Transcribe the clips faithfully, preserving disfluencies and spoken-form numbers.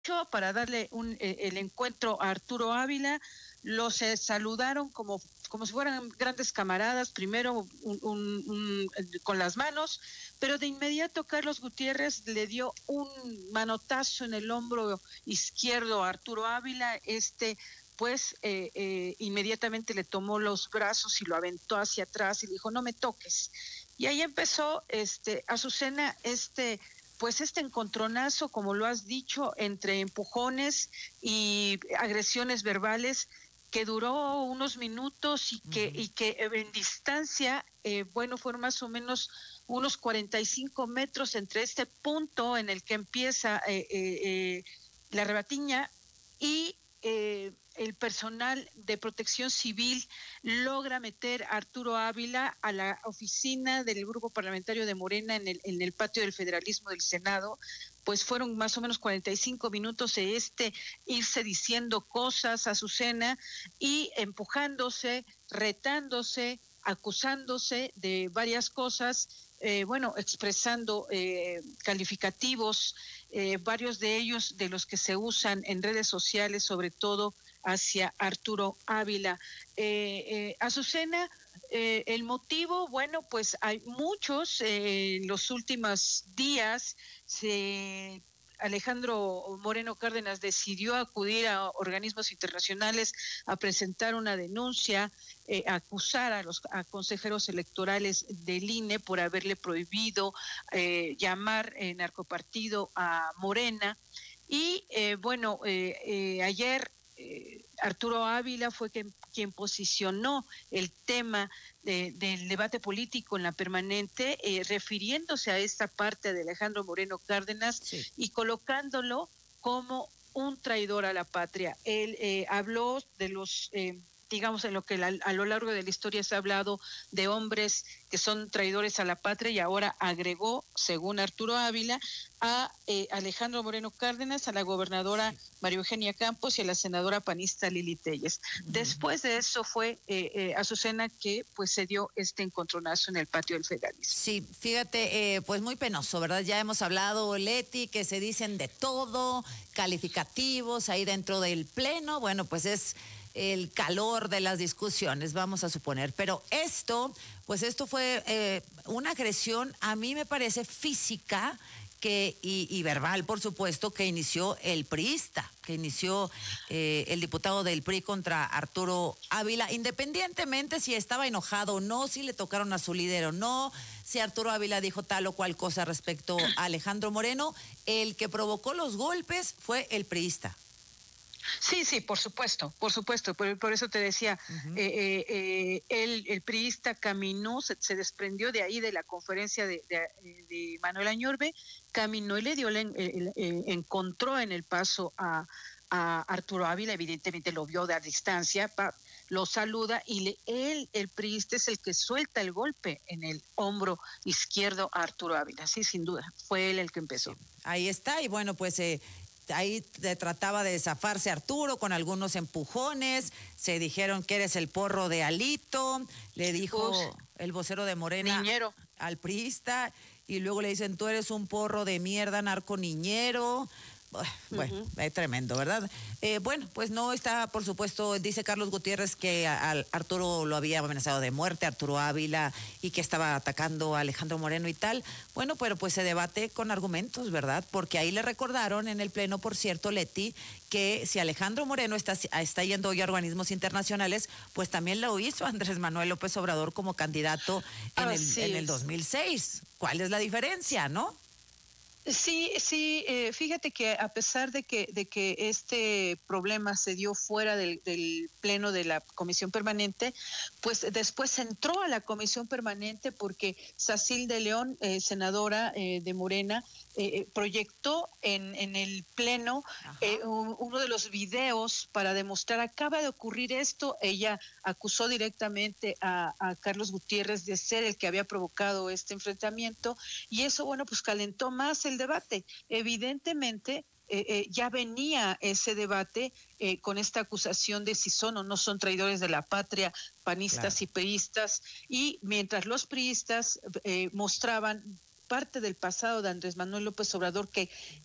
para darle un, eh, el encuentro a Arturo Ávila. Los eh, saludaron como, como si fueran grandes camaradas, primero un, un, un, con las manos, pero de inmediato Carlos Gutiérrez le dio un manotazo en el hombro izquierdo a Arturo Ávila. Este pues eh, eh, inmediatamente le tomó los brazos y lo aventó hacia atrás y le dijo, no me toques. Y ahí empezó, este, Azucena, este pues este encontronazo, como lo has dicho, entre empujones y agresiones verbales, que duró unos minutos y que, uh-huh. y que en distancia, eh, bueno, fueron más o menos unos cuarenta y cinco metros entre este punto en el que empieza eh, eh, eh, la rebatiña y eh, el personal de protección civil logra meter a Arturo Ávila a la oficina del grupo parlamentario de Morena en el, en el patio del federalismo del Senado. Pues fueron más o menos cuarenta y cinco minutos de este irse diciendo cosas a Azucena y empujándose, retándose, acusándose de varias cosas, eh, bueno, expresando eh, calificativos, eh, varios de ellos de los que se usan en redes sociales, sobre todo hacia Arturo Ávila. Eh, eh, Azucena, eh, el motivo, bueno, pues hay muchos, eh, en los últimos días se... Alejandro Moreno Cárdenas decidió acudir a organismos internacionales a presentar una denuncia, eh, a acusar a los a consejeros electorales del I N E por haberle prohibido eh, llamar eh, narcopartido a Morena. Y eh, bueno, eh, eh, ayer eh, Arturo Ávila fue quien, quien posicionó el tema de, del debate político en la permanente, eh, refiriéndose a esta parte de Alejandro Moreno Cárdenas, sí, y colocándolo como un traidor a la patria. Él eh, habló de los, eh, digamos, en lo que la, a lo largo de la historia se ha hablado de hombres que son traidores a la patria, y ahora agregó, según Arturo Ávila, a eh, Alejandro Moreno Cárdenas, a la gobernadora María Eugenia Campos y a la senadora panista Lili Téllez. Uh-huh. Después de eso fue eh, eh, Azucena que pues se dio este encontronazo en el patio del federalismo. Sí, fíjate, eh, pues muy penoso, ¿verdad? Ya hemos hablado, Leti, que se dicen de todo, calificativos ahí dentro del pleno. Bueno, pues es el calor de las discusiones, vamos a suponer. Pero esto, pues esto fue eh, una agresión, a mí me parece física, que y, y verbal, por supuesto, que inició el priista, que inició eh, el diputado del P R I contra Arturo Ávila, independientemente si estaba enojado o no, si le tocaron a su líder o no, si Arturo Ávila dijo tal o cual cosa respecto a Alejandro Moreno, el que provocó los golpes fue el priista. Sí, sí, por supuesto, por supuesto, por, por eso te decía, uh-huh. eh, eh, el, el priista caminó, se, se desprendió de ahí de la conferencia de, de, de Manuel Añorbe, caminó y le dio, le, le, le encontró en el paso a, a Arturo Ávila, evidentemente lo vio de a distancia, pa, lo saluda y le, él, el priista, es el que suelta el golpe en el hombro izquierdo a Arturo Ávila, sí, sin duda, fue él el que empezó. Sí, ahí está, y bueno, pues... Eh... Ahí trataba de zafarse Arturo con algunos empujones, se dijeron que eres el porro de Alito, le dijo Uf, el vocero de Morena niñero. Al priista, y luego le dicen tú eres un porro de mierda, narco niñero. Bueno, uh-huh. Es tremendo, ¿verdad? Eh, bueno, pues no está, por supuesto, dice Carlos Gutiérrez que a, a Arturo lo había amenazado de muerte, Arturo Ávila, y que estaba atacando a Alejandro Moreno y tal. Bueno, pero pues se debate con argumentos, ¿verdad? Porque ahí le recordaron en el pleno, por cierto, Leti, que si Alejandro Moreno está, está yendo hoy a organismos internacionales, pues también lo hizo Andrés Manuel López Obrador como candidato en, ah, el, sí. en el dos mil seis. ¿Cuál es la diferencia, no? Sí, sí, eh, fíjate que a pesar de que de que este problema se dio fuera del, del pleno de la comisión permanente, pues después entró a la comisión permanente porque Sacil de León, eh, senadora eh, de Morena, eh, proyectó en, en el pleno eh, un, uno de los videos para demostrar, acaba de ocurrir esto. Ella acusó directamente a, a Carlos Gutiérrez de ser el que había provocado este enfrentamiento, y eso, bueno, pues calentó más el debate. Evidentemente, eh, eh, ya venía ese debate eh, con esta acusación de si son o no son traidores de la patria, panistas claro. y priistas, y mientras los priistas eh, mostraban parte del pasado de Andrés Manuel López Obrador que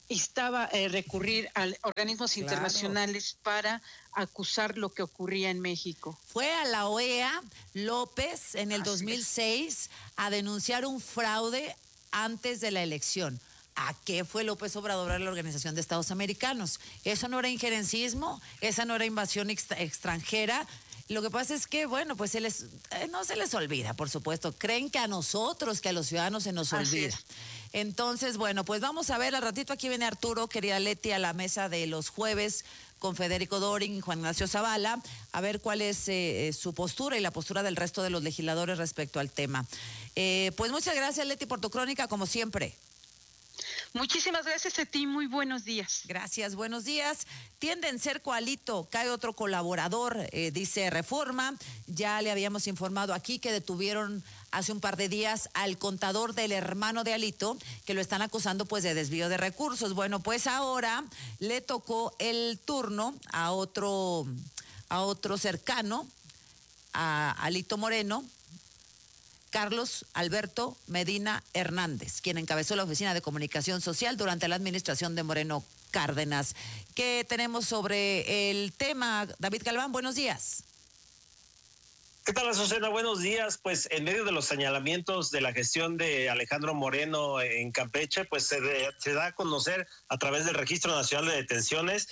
instaba a eh, recurrir a organismos claro. internacionales para acusar lo que ocurría en México. Fue a la O E A López en el Así dos mil seis es. a denunciar un fraude antes de la elección. ¿A qué fue López Obrador a la Organización de Estados Americanos? ¿Eso no era injerencismo? ¿Esa no era invasión extra- extranjera? Lo que pasa es que, bueno, pues se les, eh, no se les olvida, por supuesto. Creen que a nosotros, que a los ciudadanos se nos olvida. Entonces, bueno, pues vamos a ver, al ratito aquí viene Arturo, querida Leti, a la mesa de los jueves con Federico Doring y Juan Ignacio Zavala, a ver cuál es eh, su postura y la postura del resto de los legisladores respecto al tema. Eh, pues muchas gracias, Leti, por tu crónica, como siempre. Muchísimas gracias a ti, muy buenos días. Gracias, buenos días. Tienden cerco a Alito, cae otro colaborador, eh, dice Reforma. Ya le habíamos informado aquí que detuvieron hace un par de días al contador del hermano de Alito, que lo están acusando pues de desvío de recursos. Bueno, pues ahora le tocó el turno a otro, a otro cercano, a Alito Moreno, Carlos Alberto Medina Hernández, quien encabezó la Oficina de Comunicación Social durante la administración de Moreno Cárdenas. ¿Qué tenemos sobre el tema? David Galván, buenos días. ¿Qué tal, Azucena? Buenos días. Pues en medio de los señalamientos de la gestión de Alejandro Moreno en Campeche, pues se, de, se da a conocer a través del Registro Nacional de Detenciones.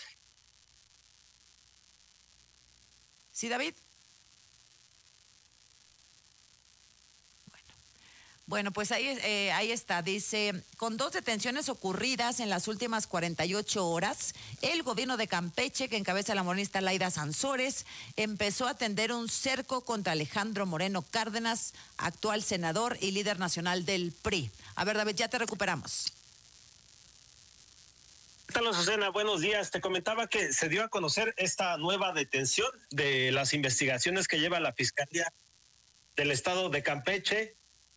Sí, David. Bueno, pues ahí, eh, ahí está, dice, con dos detenciones ocurridas en las últimas cuarenta y ocho horas, el gobierno de Campeche, que encabeza la morenista Laida Sansores, empezó a tender un cerco contra Alejandro Moreno Cárdenas, actual senador y líder nacional del P R I. A ver, David, ya te recuperamos. ¿Qué tal, Azucena? Buenos días. Te comentaba que se dio a conocer esta nueva detención de las investigaciones que lleva la Fiscalía del Estado de Campeche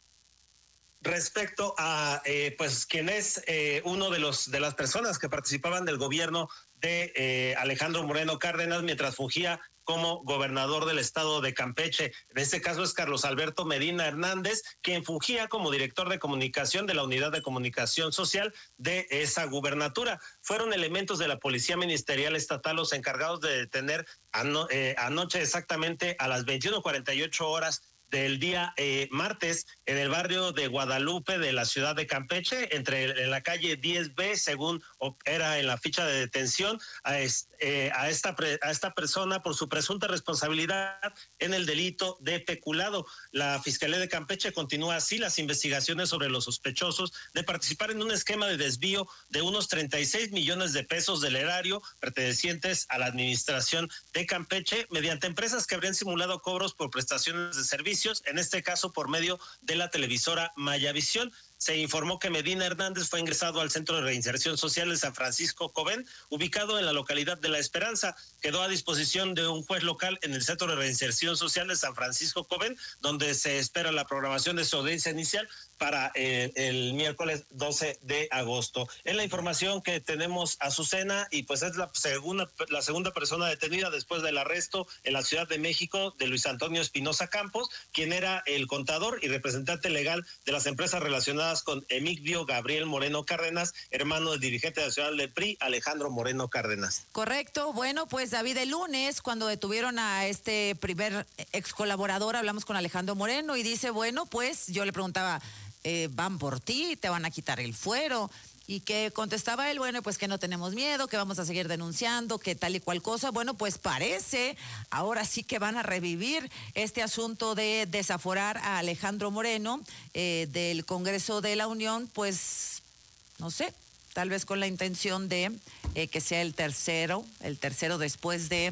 respecto a eh, pues quien es eh, uno de los de las personas que participaban del gobierno de eh, Alejandro Moreno Cárdenas mientras fungía como gobernador del estado de Campeche. En este caso es Carlos Alberto Medina Hernández, quien fungía como director de comunicación de la Unidad de Comunicación Social de esa gubernatura. Fueron elementos de la Policía Ministerial Estatal los encargados de detener ano, eh, anoche exactamente a las veintiuno cuarenta y ocho horas del día eh, martes en el barrio de Guadalupe de la ciudad de Campeche, entre en la calle diez B, según era en la ficha de detención, a, eh, a, esta, a esta persona por su presunta responsabilidad en el delito de peculado. La Fiscalía de Campeche continúa así las investigaciones sobre los sospechosos de participar en un esquema de desvío de unos treinta y seis millones de pesos del erario pertenecientes a la administración de Campeche mediante empresas que habrían simulado cobros por prestaciones de servicios, en este caso por medio de la televisora Mayavisión. Se informó que Medina Hernández fue ingresado al Centro de Reinserción Social de San Francisco Cobén, ubicado en la localidad de La Esperanza. Quedó a disposición de un juez local en el Centro de Reinserción Social de San Francisco Cobén, donde se espera la programación de su audiencia inicial para eh, el miércoles doce de agosto. Es la información que tenemos, Azucena, y pues es la segunda, la segunda persona detenida después del arresto en la Ciudad de México de Luis Antonio Espinosa Campos, quien era el contador y representante legal de las empresas relacionadas con Emigdio Gabriel Moreno Cárdenas, hermano del dirigente nacional del P R I, Alejandro Moreno Cárdenas. Correcto. Bueno, pues David, el lunes, cuando detuvieron a este primer ex colaborador, hablamos con Alejandro Moreno y dice, bueno, pues yo le preguntaba, Eh, van por ti, te van a quitar el fuero, y que contestaba él, bueno, pues que no tenemos miedo, que vamos a seguir denunciando, que tal y cual cosa. Bueno, pues parece, ahora sí que van a revivir este asunto de desaforar a Alejandro Moreno eh, del Congreso de la Unión, pues, no sé, tal vez con la intención de eh, que sea el tercero, el tercero después de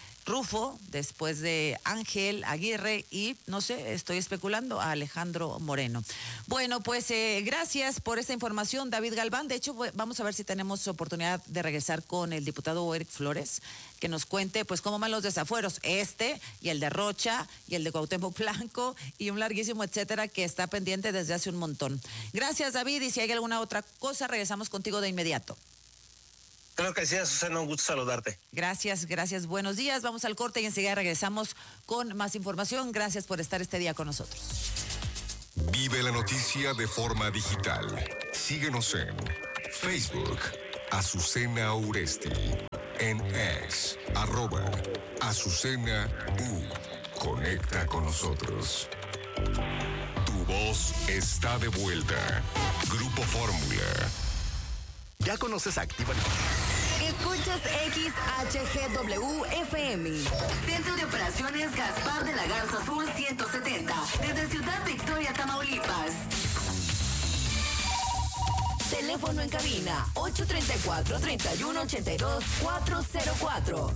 Rufo, después de Ángel Aguirre y, no sé, estoy especulando, a Alejandro Moreno. Bueno, pues eh, gracias por esta información, David Galván. De hecho, vamos a ver si tenemos oportunidad de regresar con el diputado Eric Flores, que nos cuente pues cómo van los desafueros, este y el de Rocha y el de Cuauhtémoc Blanco y un larguísimo etcétera que está pendiente desde hace un montón. Gracias, David, y si hay alguna otra cosa, regresamos contigo de inmediato. Creo que sí, Susana, un gusto saludarte. Gracias, gracias, buenos días. Vamos al corte y enseguida regresamos con más información. Gracias por estar este día con nosotros. Vive la noticia de forma digital. Síguenos en Facebook, Azucena Uresti. En X, arroba Azucena U. Conecta con nosotros. Tu voz está de vuelta. Grupo Fórmula. ¿Ya conoces Activa? Escuchas X H G W F M. Centro de Operaciones Gaspar de la Garza Sur ciento setenta. Desde Ciudad Victoria, Tamaulipas. Teléfono en cabina ocho tres cuatro, tres uno ocho dos, cuatro cero cuatro.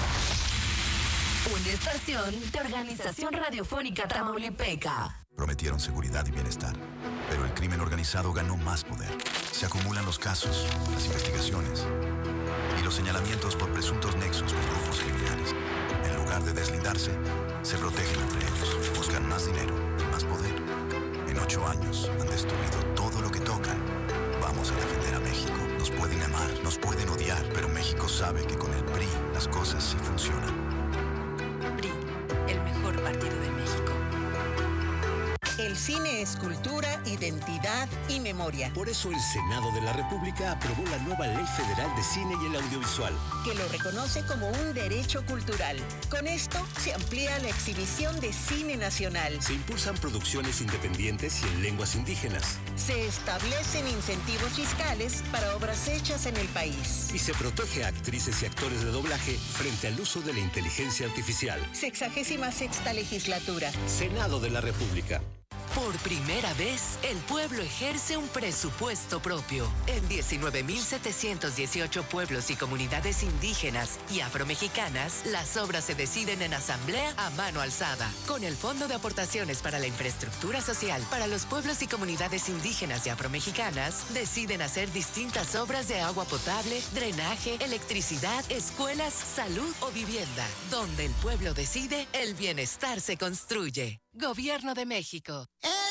Una estación de Organización Radiofónica Tamaulipeca. Prometieron seguridad y bienestar, pero el crimen organizado ganó más poder. Se acumulan los casos, las investigaciones y los señalamientos por presuntos nexos con grupos criminales. En lugar de deslindarse, se protegen entre ellos, buscan más dinero y más poder. En ocho años han destruido todo lo que tocan. Vamos a defender a México. Nos pueden amar, nos pueden odiar, pero México sabe que con el P R I las cosas sí funcionan. P R I, el mejor partido de México. El cine es cultura, identidad y memoria. Por eso el Senado de la República aprobó la nueva Ley Federal de Cine y el Audiovisual, que lo reconoce como un derecho cultural. Con esto se amplía la exhibición de cine nacional. Se impulsan producciones independientes y en lenguas indígenas. Se establecen incentivos fiscales para obras hechas en el país. Y se protege a actrices y actores de doblaje frente al uso de la inteligencia artificial. Sexagésima sexta legislatura. Senado de la República. Por primera vez, el pueblo ejerce un presupuesto propio. En diecinueve mil setecientos dieciocho pueblos y comunidades indígenas y afromexicanas, las obras se deciden en asamblea a mano alzada. Con el Fondo de Aportaciones para la Infraestructura Social para los pueblos y comunidades indígenas y afromexicanas, deciden hacer distintas obras de agua potable, drenaje, electricidad, escuelas, salud o vivienda. Donde el pueblo decide, el bienestar se construye. Gobierno de México. ¡Eh!